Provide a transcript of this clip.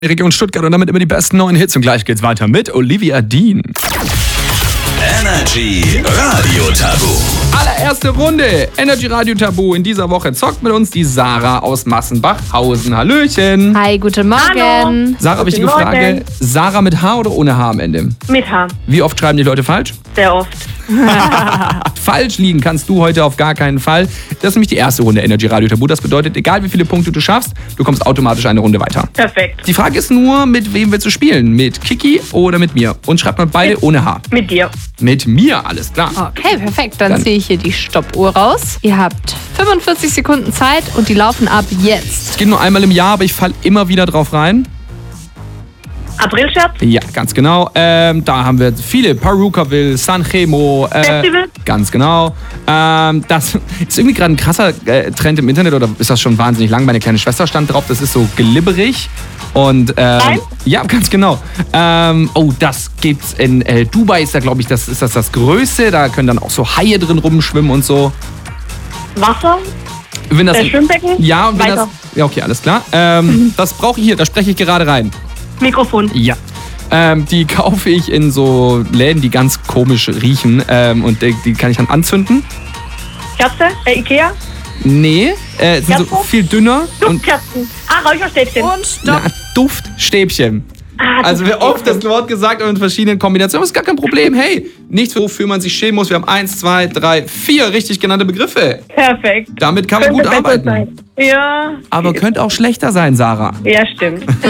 Region Stuttgart und damit immer die besten neuen Hits. Und gleich geht's weiter mit Olivia Dean. Energy Radio Tabu. Allererste Runde Energy Radio Tabu. In dieser Woche zockt mit uns die Sarah aus Massenbachhausen. Hallöchen. Hi, guten Morgen. Hallo. Sarah, wichtige Guten Frage. Morgen. Sarah mit H oder ohne H am Ende? Mit H. Wie oft schreiben die Leute falsch? Sehr oft. Falsch liegen kannst du heute auf gar keinen Fall. Das ist nämlich die erste Runde Energy Radio Tabu. Das bedeutet, egal wie viele Punkte du schaffst, du kommst automatisch eine Runde weiter. Perfekt. Die Frage ist nur, mit wem willst du spielen? Mit Kiki oder mit mir? Und schreibt mal beide ohne H. Mit dir. Mit mir, alles klar. Okay, perfekt. Dann Dann- ziehe ich hier die Stoppuhr raus. Ihr habt 45 Sekunden Zeit und die laufen ab jetzt. Es geht nur einmal im Jahr, aber ich falle immer wieder drauf rein. Aprilscherz. Ja, ganz genau. Da haben wir viele. Perukaville, Sanremo. Festival. Ganz genau. Das ist irgendwie gerade ein krasser Trend im Internet, oder ist das schon wahnsinnig lang? Meine kleine Schwester stand drauf, das ist so glibberig. Und ja, ganz genau. Das gibt's in Dubai, ist da, glaube ich, das Größte. Da können dann auch so Haie drin rumschwimmen und so. Wasser. Wenn das, Schwimmbecken. ja, und wenn Weiter. das. Ja, okay, alles klar. Das brauche ich hier, da spreche ich gerade rein. Mikrofon. Ja. Die kaufe ich in so Läden, die ganz komisch riechen. Und die kann ich dann anzünden. Kerze. Ikea. Nee, sind so Kerzen? viel dünner. Und Duftkerzen. Räucherstäbchen. Und stopp. na, Duftstäbchen. Also wir oft das Wort gesagt haben in verschiedenen Kombinationen, aber ist gar kein Problem. Hey, nichts, wofür man sich schämen muss. Wir haben 1, 2, 3, 4 richtig genannte Begriffe. Perfekt. Damit kann man Könnte gut besser arbeiten. sein. Ja. Aber könnte auch schlechter sein, Sarah. Ja, stimmt.